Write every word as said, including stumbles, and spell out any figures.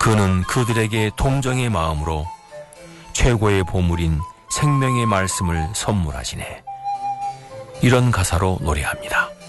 그는 그들에게 동정의 마음으로 최고의 보물인 생명의 말씀을 선물하시네. 이런 가사로 노래합니다.